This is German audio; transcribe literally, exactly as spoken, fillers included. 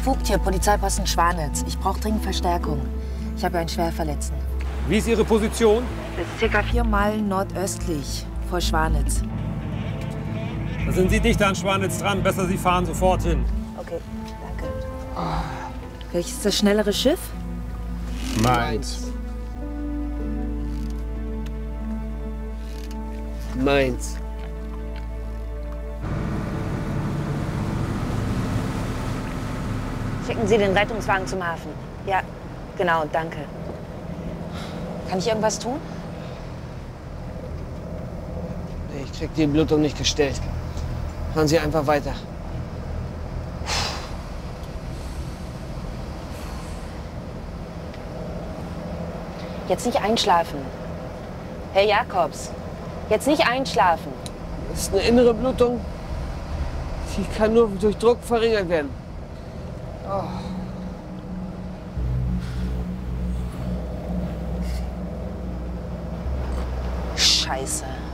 Vogt hier, Polizeiposten Schwanitz. Ich brauche dringend Verstärkung. Ich habe einen Schwerverletzten. Wie ist Ihre Position? Das ist circa vier Meilen nordöstlich vor Schwanitz. Da sind Sie dichter an Schwanitz dran. Besser, Sie fahren sofort hin. Okay, danke. Oh. Welches ist das schnellere Schiff? Mainz. Mainz. Schicken Sie den Rettungswagen zum Hafen. Ja, genau, danke. Kann ich irgendwas tun? Nee, ich krieg die Blutung nicht gestillt. Fahren Sie einfach weiter. Jetzt nicht einschlafen. Herr Jakobs, jetzt nicht einschlafen. Das ist eine innere Blutung. Die kann nur durch Druck verringert werden. Oh. Scheiße.